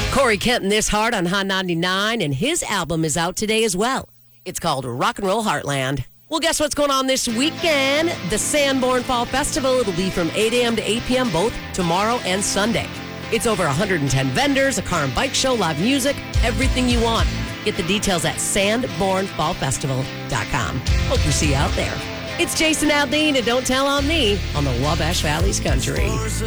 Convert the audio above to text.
Corey Kent and This Heart on Hot 99, and his album is out today as well. It's called Rock and Roll Heartland. Well, guess what's going on this weekend? The Sanborn Fall Festival. It'll be from 8 a.m. to 8 p.m. both tomorrow and Sunday. It's over 110 vendors, a car and bike show, live music, everything you want. Get the details at sanbornfallfestival.com. Hope to see you out there. It's Jason Aldean and Don't Tell on Me on the Wabash Valley's Country.